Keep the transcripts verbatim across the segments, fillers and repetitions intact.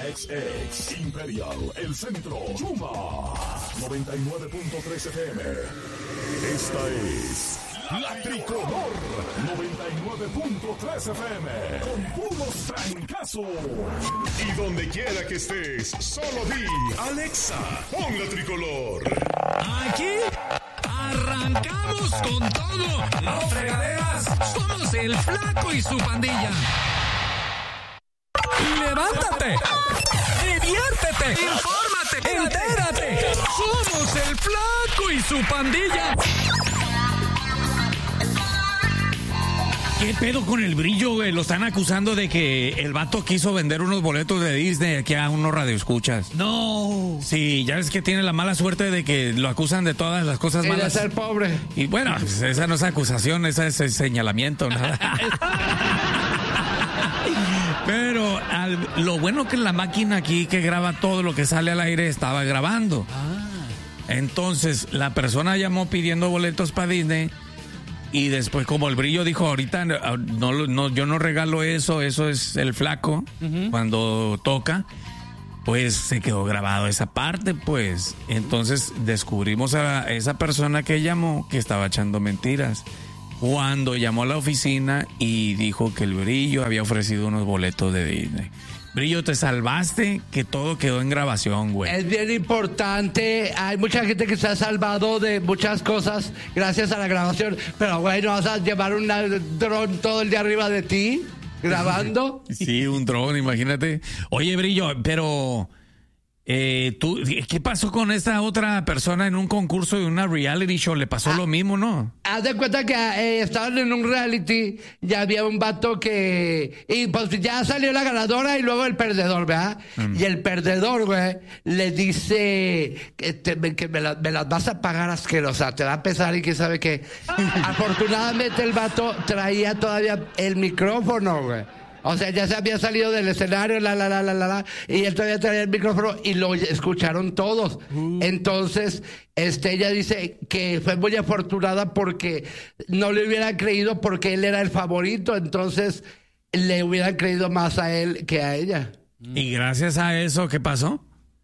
X X Imperial, el centro, Chuma, noventa y nueve punto tres F M. Esta es La Tricolor, noventa y nueve punto tres F M, con puros trancazos. Y donde quiera que estés, solo di, Alexa, pon La Tricolor. Aquí arrancamos con todo. Los fregaderas somos el Flaco y su pandilla. ¡Levántate! ¡Diviértete! ¡Infórmate! ¡Entérate! ¡Somos el Flaco y su pandilla! ¿Qué pedo con el Brillo, güey? Lo están acusando de que el vato quiso vender unos boletos de Disney aquí a unos radioescuchas. No. Sí, ya ves que tiene la mala suerte de que lo acusan de todas las cosas Y malas. de ser pobre. Y bueno, pues esa no es acusación, esa es señalamiento, nada. Pero al, lo bueno que la máquina aquí que graba todo lo que sale al aire estaba grabando. Ah. Entonces, la persona llamó pidiendo boletos para Disney. Y después, como el Brillo dijo, ahorita no, no, yo no regalo eso, eso es el Flaco, uh-huh. Cuando toca, pues se quedó grabado esa parte, pues. Entonces descubrimos a esa persona que llamó que estaba echando mentiras. Cuando llamó a la oficina y dijo que el Brillo había ofrecido unos boletos de Disney. Brillo, te salvaste, que todo quedó en grabación, güey. Es bien importante. Hay mucha gente que se ha salvado de muchas cosas gracias a la grabación. Pero, güey, ¿no vas a llevar un dron todo el día arriba de ti grabando? Sí, un dron, imagínate. Oye, Brillo, pero... Eh, tú, ¿qué pasó con esta otra persona en un concurso de una reality show? Le pasó ah, lo mismo, ¿no? Haz de cuenta que eh, estaban en un reality, ya había un vato que... Y pues ya salió la ganadora y luego el perdedor, ¿verdad? Mm. Y el perdedor, güey, le dice que, te, que me, la, me las vas a pagar asquerosa, te va a pesar y quién sabe qué. Afortunadamente el vato traía todavía el micrófono, güey. O sea, ya se había salido del escenario, la, la, la, la, la, la, y él todavía traía el micrófono y lo escucharon todos. Uh. Entonces, este, ella dice que fue muy afortunada porque no le hubieran creído porque él era el favorito, entonces le hubieran creído más a él que a ella. ¿Y gracias a eso qué pasó?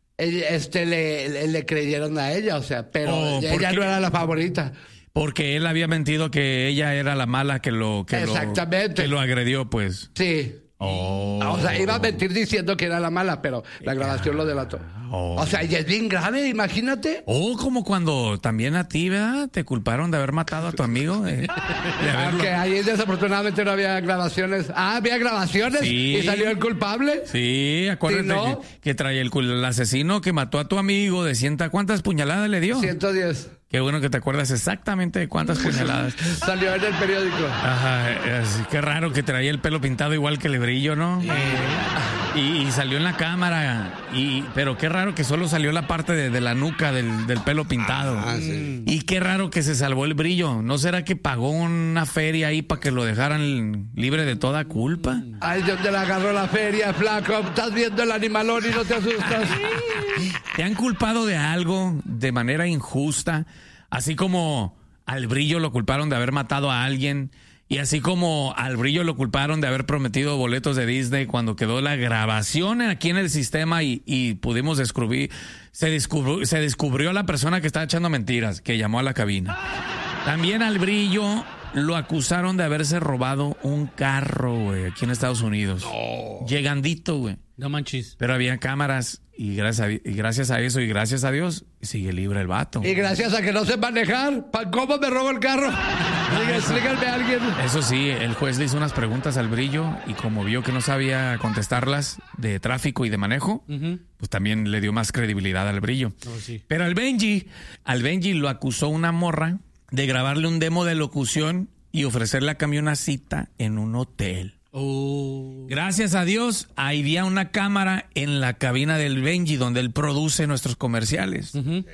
Este, le, le, le creyeron a ella, o sea, pero oh, ella no era la favorita. Porque él había mentido que ella era la mala que lo que Exactamente. Lo, que lo agredió, pues. Sí. Oh. O sea, iba a mentir diciendo que era la mala, pero la grabación lo delató. Oh. O sea, y es bien grave, imagínate. Oh, como cuando también a ti, ¿verdad? Te culparon de haber matado a tu amigo. De, de Aunque ahí desafortunadamente no había grabaciones. Ah, había grabaciones sí. Y salió el culpable. Sí, acuérdate ¿Sí, no? que, que traía el, el asesino que mató a tu amigo de ciento... ¿Cuántas puñaladas le dio? ciento diez. Qué bueno que te acuerdas exactamente de cuántas puñaladas. Salió en el periódico. Ajá, es, qué raro que traía el pelo pintado igual que el Brillo, ¿no? Eh, y, y salió en la cámara. Y, pero qué raro que solo salió la parte de, de la nuca del, del pelo pintado. Ah, sí. Y qué raro que se salvó el Brillo. ¿No será que pagó una feria ahí para que lo dejaran libre de toda culpa? Ay, ¿dónde le agarró la feria, Flaco? Estás viendo el animalón y no te asustas. ¿Te han culpado de algo de manera injusta? Así como al Brillo lo culparon de haber matado a alguien y así como al Brillo lo culparon de haber prometido boletos de Disney cuando quedó la grabación aquí en el sistema y, y pudimos descubrir, se descubrió, se descubrió la persona que estaba echando mentiras, que llamó a la cabina. También al Brillo lo acusaron de haberse robado un carro, güey, aquí en Estados Unidos. No. Llegandito, güey. No manches. Pero había cámaras y gracias, a, y gracias a eso y gracias a Dios sigue libre el vato. Y gracias a que no sé manejar, ¿cómo me robo el carro? Explícame a alguien. Eso sí, el juez le hizo unas preguntas al Brillo y como vio que no sabía contestarlas de tráfico y de manejo, uh-huh. pues también le dio más credibilidad al Brillo. Oh, sí. Pero al Benji, al Benji lo acusó una morra de grabarle un demo de locución y ofrecerle a cambio una cita en un hotel. Oh. Gracias a Dios, había una cámara en la cabina del Benji donde él produce nuestros comerciales. Uh-huh.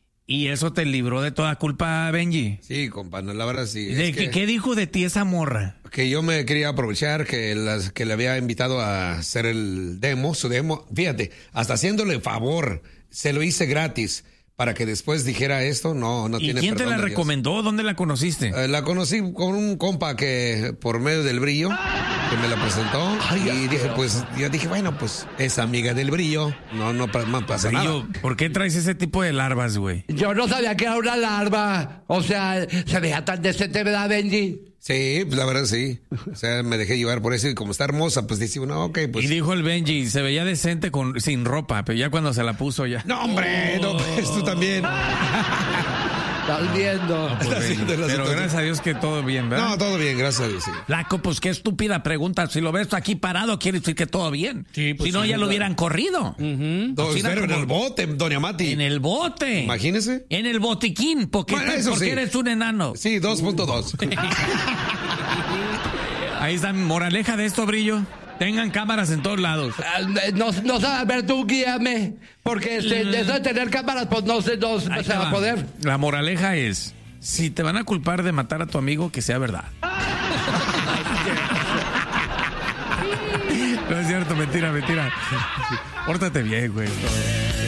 Y eso te libró de toda culpa, Benji. Sí, compa, no, la verdad sí. ¿De es que, que, ¿Qué dijo de ti esa morra? Que yo me quería aprovechar que, las, que le había invitado a hacer el demo, su demo. Fíjate, hasta haciéndole favor, se lo hice gratis. para que después dijera esto, no, no ¿Y tiene quién te la perdón de Dios. recomendó? ¿Dónde la conociste? Eh, la conocí con un compa que, por medio del Brillo, que me la presentó. Ay, y dije, pues, yo dije, bueno, pues, es amiga del Brillo. No, no, pa- no pasa Brillo, nada. ¿por qué traes ese tipo de larvas, güey? Yo no sabía que era una larva. O sea, se veía tan decente, ¿verdad, Benji? Sí, pues la verdad sí. O sea, me dejé llevar por eso y como está hermosa, pues dije, no, ok, pues. Y dijo el Benji, se veía decente con sin ropa, pero ya cuando se la puso ya. No, hombre, no, pues tú también. Estás viendo. Pues, Está Benji, haciendo la pero situación. gracias a Dios que todo bien, ¿verdad? No, todo bien, gracias a Dios, sí. Flaco, pues qué estúpida pregunta. Si lo ves aquí parado, quiere decir que todo bien. Sí, pues si no, sí, ya lo claro. hubieran corrido. Todo, Cocina pero en como- el bote, doña Mati. En el bote. Imagínese. En el botiquín, porque, Bueno, eso porque sí. eres un enano. Sí, dos punto dos. Ahí está, moraleja de esto, Brillo. Tengan cámaras en todos lados. Ah, No, no sabes, a ver, tú guíame. Porque este, eso de tener cámaras, pues no se, no Ahí se te va a va. poder. La moraleja es, si te van a culpar de matar a tu amigo, que sea verdad. No es cierto, mentira, mentira. Pórtate bien, güey.